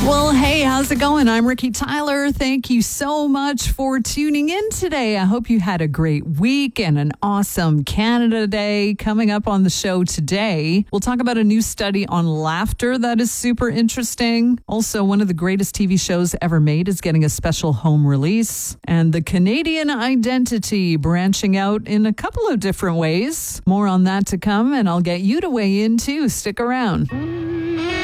Well, hey, how's it going? I'm Ricky Tyler. Thank you so much for tuning in today. I hope you had a great week and an awesome Canada Day. Coming up on the show today, we'll talk about a new study on laughter that is super interesting. Also, one of the greatest TV shows ever made is getting a special home release. And the Canadian identity branching out in a couple of different ways. More on that to come, and I'll get you to weigh in too. Stick around.